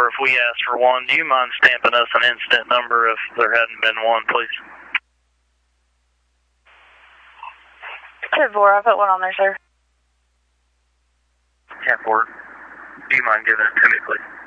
or if we ask for one, do you mind stamping us an incident number if there hadn't been one, please? 10-4, I'll put one on there, sir. 10-4. Do you mind giving it to me, please?